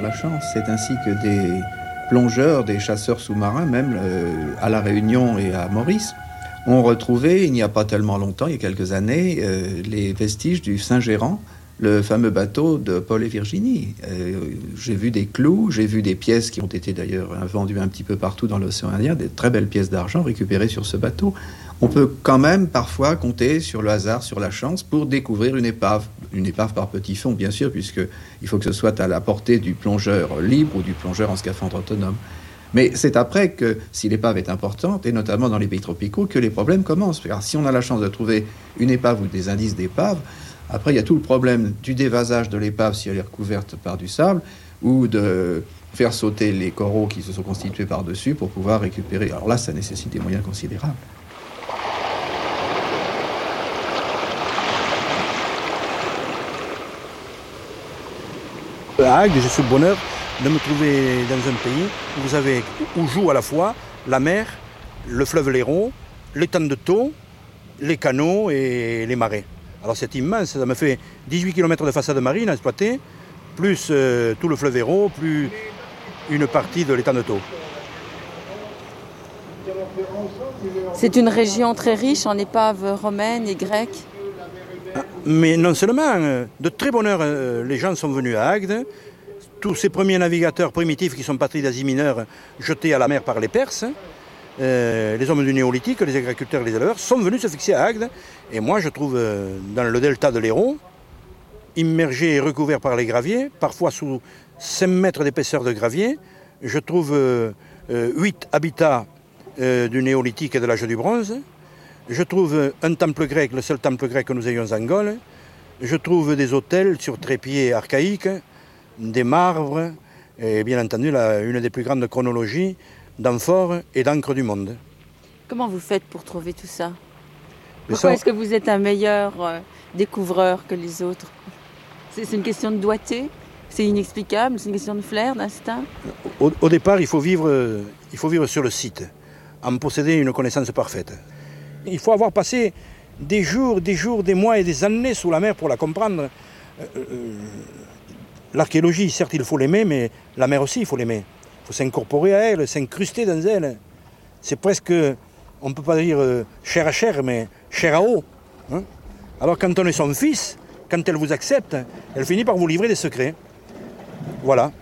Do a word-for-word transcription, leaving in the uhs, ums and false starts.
sur la Chance. C'est ainsi que des plongeurs, des chasseurs sous-marins, même euh, à La Réunion et à Maurice, ont retrouvé, il n'y a pas tellement longtemps, il y a quelques années, euh, les vestiges du Saint-Gérant, le fameux bateau de Paul et Virginie. Euh, j'ai vu des clous, j'ai vu des pièces qui ont été d'ailleurs vendues un petit peu partout dans l'océan Indien, des très belles pièces d'argent récupérées sur ce bateau. On peut quand même parfois compter sur le hasard, sur la chance, pour découvrir une épave. Une épave par petit fond, bien sûr, puisqu'il faut que ce soit à la portée du plongeur libre ou du plongeur en scaphandre autonome. Mais c'est après que, si l'épave est importante, et notamment dans les pays tropicaux, que les problèmes commencent. Car si on a la chance de trouver une épave ou des indices d'épave, après il y a tout le problème du dévasage de l'épave si elle est recouverte par du sable, ou de faire sauter les coraux qui se sont constitués par-dessus pour pouvoir récupérer. Alors là, ça nécessite des moyens considérables. À Agde, j'ai ce bonheur de me trouver dans un pays où vous avez, où joue à la fois la mer, le fleuve Léron, l'étang de Thau, les canaux et les marais. Alors c'est immense, ça me fait dix-huit kilomètres de façade marine à exploiter, plus euh, tout le fleuve Hérault, plus une partie de l'étang de Thau. C'est une région très riche en épaves romaines et grecques. Mais non seulement, de très bonne heure, les gens sont venus à Agde. Tous ces premiers navigateurs primitifs qui sont partis d'Asie mineure, jetés à la mer par les Perses, euh, les hommes du néolithique, les agriculteurs et les éleveurs, sont venus se fixer à Agde. Et moi, je trouve euh, dans le delta de l'Hérault, immergé et recouvert par les graviers, parfois sous cinq mètres d'épaisseur de gravier, je trouve euh, euh, huit habitats euh, du néolithique et de l'âge du bronze. Je trouve un temple grec, le seul temple grec que nous ayons en Gaule. Je trouve des hôtels sur trépieds archaïques, des marbres, et bien entendu la, une des plus grandes chronologies d'amphores et d'encre du monde. Comment vous faites pour trouver tout ça? Pourquoi ça... est-ce que vous êtes un meilleur euh, découvreur que les autres? c'est, c'est une question de doigté? C'est inexplicable? C'est une question de flair, d'instinct? Au, au départ, il faut, vivre, il faut vivre sur le site, en posséder une connaissance parfaite. Il faut avoir passé des jours, des jours, des mois et des années sous la mer pour la comprendre. Euh, euh, l'archéologie, certes, il faut l'aimer, mais la mer aussi, il faut l'aimer. Il faut s'incorporer à elle, s'incruster dans elle. C'est presque, on ne peut pas dire euh, chair à chair, mais chair à eau. Hein. Alors quand on est son fils, quand elle vous accepte, elle finit par vous livrer des secrets. Voilà.